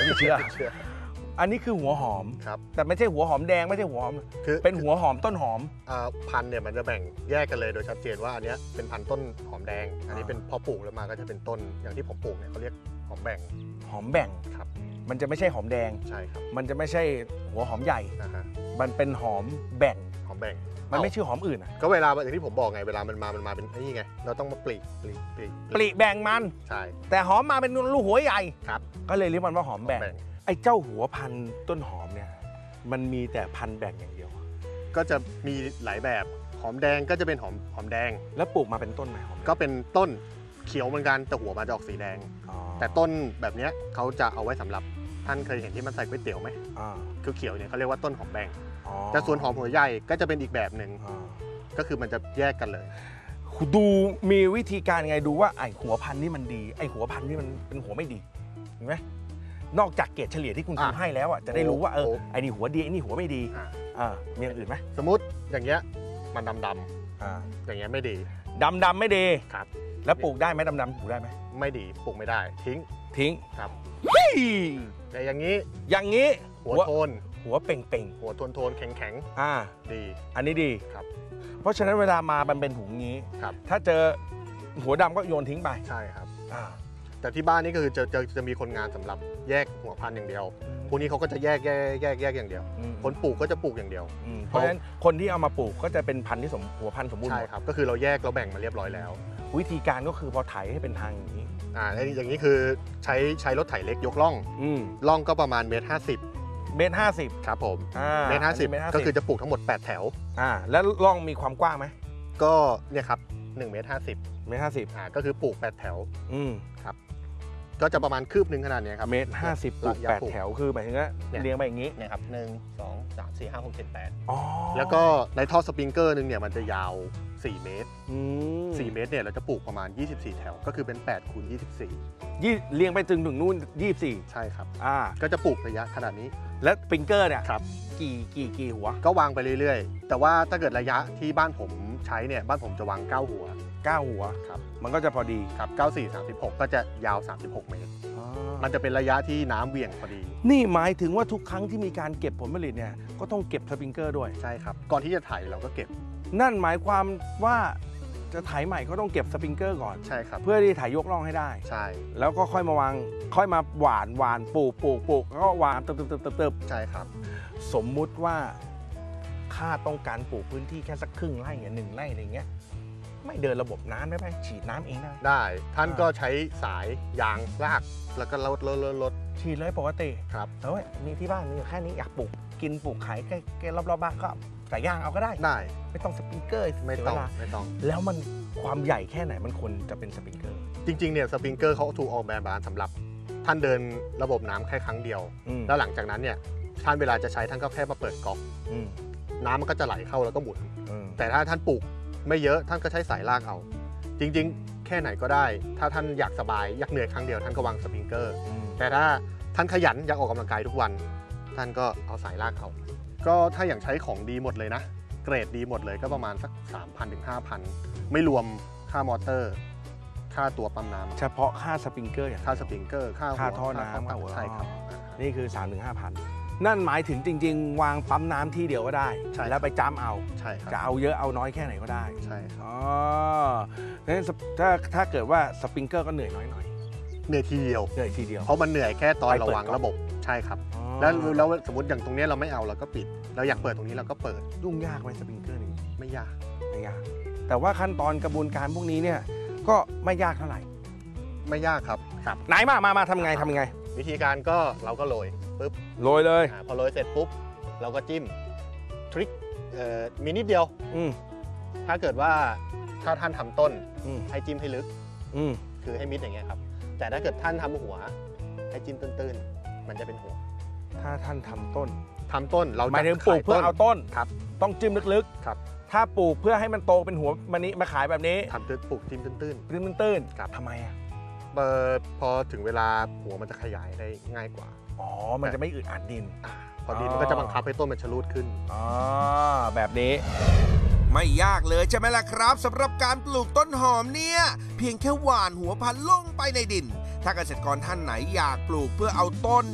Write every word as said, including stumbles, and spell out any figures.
ไม่เชื่ออันนี้คือหัวหอมครับแต่ไม่ใช่หัวหอมแดงไม่ใช่หัวหอมคือเป็นหัวหอมต้นหอมพันธุ์เนี่ยมันจะแบ่งแยกกันเลยโดยชัดเจนว่าอันนี้เป็นพันธุ์ต้นหอมแดงอันนี้เป็นพอปลูกแล้วมาก็จะเป็นต้นอย่างที่ผมปลูกเนี่ยเขาเรียกหอมแบ่งหอมแบ่งครับมันจะไม่ใช่หอมแดงใช่ครับมันจะไม่ใช่หัวหอมใหญ่มันเป็นหอมแบ่งหอมแบ่งมันไม่ชื่อหอมอื่นอ่ะก็เวลาอย่างที่ผมบอกไงเวลามันมามันมาเป็นนี่ไงเราต้องมาปลีปลีปลีปลีแบ่งมันใช่แต่หอมมาเป็นลูกหัวใหญ่ครับก็เลยเรียกมันว่าหอมแบ่งไอ้เจ้าหัวพันธุ์ต้นหอมเนี่ยมันมีแต่พันธุ์แบ่งอย่างเดียวก็จะมีหลายแบบหอมแดงก็จะเป็นหอมหอมแดงแล้วปลูกมาเป็นต้นไหมหอมก็เป็นต้นเขียวเหมือนกันแต่หัวมาจะออกสีแดงแต่ต้นแบบนี้เขาจะเอาไว้สำหรับท่านเคยเห็นที่มันใส่ก๋วยเตี๋ยวไหมคือเขียวเนี่ยเขาเรียกว่าต้นหอมแบ่งแต่ส่วนหอมหัวใหญ่ก็จะเป็นอีกแบบหนึ่งก็คือมันจะแยกกันเลยดูมีวิธีการไงดูว่าไอ้หัวพันธุ์นี่มันดีไอ้หัวพันธุ์นี่มันเป็นหัวไม่ดีเห็นไหมนอกจากเกรดเฉลี่ยที่คุณครูให้แล้วอ่ะจะได้รู้ว่าเออไอ้นี่หัวดีไอ้นี่หัวไม่ดีอ่ามีอย่างอื่นไหมสมมติอย่างเงี้ยมันดำดำอ่าอย่างเงี้ยไม่ดีดำดำไม่ดีครับแล้วปลูกได้ไหมดำดำปลูกได้ไหมไม่ดีปลูกไม่ได้ทิ้งทิ้งครับแต่อย่างนี้อย่างนี้หัวโทนหัวเป่งเป่งหัวโทนโทนแข็งแข็งอ่าดีอันนี้ดีครับเพราะฉะนั้นเวลามามันเป็นถุงนี้ครับถ้าเจอหัวดำก็โยนทิ้งไปใช่ครับอ่าแต่ที่บ้านนี่ก็คือจะจะจะมีคนงานสำหรับแยกหัวพันธุ์อย่างเดียวพวกนี้เขาก็จะแยกแยกแยกแยกอย่างเดียวคนปลูกก็จะปลูกอย่างเดียวเพราะฉะนั้นคนที่เอามาปลูกก็จะเป็นพันธุ์ที่สมหัวพันธุ์สมบูรณ์ใช่ครับก็คือเราแยกเราแบ่งมาเรียบร้อยแล้ววิธีการก็คือพอไถให้เป็นทางอย่างนี้อ่าอย่างนี้คือใช้ใช้รถไถเล็กยกล่องล่องก็ประมาณเมตรห้าสิบเมตรห้าสิบครับผมเมตรห้าสิบก็คือจะปลูกทั้งหมดแปดแถวอ่าแล้วล่องมีความกว้างไหมก็เนี่ยครับหนึ่งเมตรห้าสิบเมตรห้าสิบอ่าก็คือปลูกแปดแถวอืมครับก็จะประมาณคืบหนึ่งขนาดนี้ครับเมตรห้าสิบปลูกแปดแถวคือหมายถึงว่าเรียงไปอย่างนี้เนี่ยครับหนึ่งสองสามสี่ห้าหกเจ็ดแปดแล้วก็ในท่อสปริงเกอร์นึงเนี่ยมันจะยาวสี่เมตรสี่เมตรเนี่ยเราจะปลูกประมาณยี่สิบสี่แถวก็คือเป็นแปดคูณยี่สิบสี่ยี่เรียงไปถึงถึงนู่นยี่สิบสี่ใช่ครับอ่าก็จะปลูกระยะขนาดนี้แล้วสปริงเกอร์เนี่ยครับกี่กี่กี่หัวก็วางไปเรื่อยๆแต่ว่าถ้าเกิดระยะที่บ้านผมใช้เนี่ยบ้านผมจะวางเก้าหัวเก้าหัวครับมันก็จะพอดีครับเก้า สี่ สามสิบหกก็จะยาวสามสิบหกเมตรมันจะเป็นระยะที่น้ำเหวี่ยงพอดีนี่หมายถึงว่าทุกครั้งที่มีการเก็บผลผลิตเนี่ยก็ต้องเก็บสปริงเกอร์ด้วยใช่ครับก่อนที่จะไถเราก็เก็บนั่นหมายความว่าจะไถใหม่ก็ต้องเก็บสปริงเกอร์ก่อนใช่ครับเพื่อที่ไถยกล่องให้ได้ใช่แล้วก็ค่อยมาวางค่อยมาหว่านหว่านปลูกปลูกปลูกแล้วก็หว่านเติบเติบเติบเติบใช่ครับสมมุติว่าข้าต้องการปลูกพื้นที่แค่สักครึ่งไร่เนี่ยหนึ่งไร่อะไรเงี้ยไม่เดินระบบน้ำได้ไหมฉีดน้ำเองได้ได้ท่านก็ใช้สายยางลากแล้วก็ลดลดลดลดฉีดเลยปกติครับแล้วมีที่บ้านมีแค่นี้อยากปลูกกินปลูกขายใกล้ๆรอบๆบ้านก็สายยางเอาก็ได้ได้ไม่ต้องสปริงเกอร์ไม่ต้องไม่ต้องแล้วมันความใหญ่แค่ไหนมันควรจะเป็นสปริงเกอร์จริงๆเนี่ยสปริงเกอร์เขาถูกออกแบบมาสำหรับท่านเดินระบบน้ำแค่ครั้งเดียวแล้วหลังจากนั้นเนี่ยท่านเวลาจะใช้ท่านก็แค่มาเปิดก๊อกน้ำมันก็จะไหลเข้าแล้วก็หมุนแต่ถ้าท่านปลูกไม่เยอะท่านก็ใช้สายลากเอาจริงๆแค่ไหนก็ได้ถ้าท่านอยากสบายอยากเหนื่อยครั้งเดียวท่านก็วางสปริงเกอร์แต่ถ้าท่านขยันอยากออกกำลังกายทุกวันท่านก็เอาสายลากเอาก็ถ้าอย่างใช้ของดีหมดเลยนะเกรดดีหมดเลยก็ประมาณสัก สามพัน ถึง ห้าพัน ไม่รวมค่ามอเตอร์ค่าตัวปั๊มน้ำเฉพาะค่าสปริงเกอร์อย่างค่าสปริงเกอร์ค่าค่าท่อน้ำใช่ครับนี่คือ สามถึงห้าพัน นั่นหมายถึงจริงๆวางปั๊มน้ำที่เดียวก็ได้แล้วไปจ้ำเอาใช่ครับจะเอาเยอะเอาน้อยแค่ไหนก็ได้ใช่ครับอ๋องั้นถ้าถ้าเกิดว่าสปริงเกอร์ก็เหนื่อยน้อยหน่อยเหนื่อยทีเดียวเหนื่อยทีเดียวเพราะมันเหนื่อยแค่ตอนระวังระบบใช่ครับแล้วแล้วสมมติอย่างตรงนี้เราไม่เอาเราก็ปิดเราอยากเปิดตรงนี้เราก็เปิดยุ่งยากไหมสปริงเกอร์นี่ไม่ยากไม่ยากแต่ว่าขั้นตอนกระบวนการพวกนี้เนี่ยก็ไม่ยากเท่าไหร่ไม่ยากครับครับไหนมามามาทำไงทำไงวิธีการก็เราก็โรยปุ๊บโรยเลยพอโรยเสร็จปุ๊บเราก็จิ้มทริคมีนิดเดียวถ้าเกิดว่าถ้าท่านทำต้นให้จิ้มให้ลึกคือให้มิดอย่างเงี้ยครับแต่ถ้าเกิดท่านทำหัวให้จิ้มตื้นๆมันจะเป็นหัวถ้าท่านทำต้นทำต้นเราหมายถึงปลูกเพื่อเอาต้นครับต้องจิ้มลึกๆครับถ้าปลูกเพื่อให้มันโตเป็นหัวมันนี้มาขายแบบนี้ทำตื้นปลูกจิ้มตื้นๆตื้นตื้นครับทำไมอ่ะพอถึงเวลาหัวมันจะขยายได้ง่ายกว่าอ๋อมันจะไม่อึดอัดดินพอดินมันก็จะบังคับให้ต้นมันชะลูดขึ้นอ๋อแบบนี้ไม่ยากเลยใช่ไหมล่ะครับสำหรับการปลูกต้นหอมเนี่ยเพียงแค่หว่านหัวพันธุ์ลงไปในดินถ้าเกษตรกรท่านไหนอยากปลูกเพื่อเอาต้น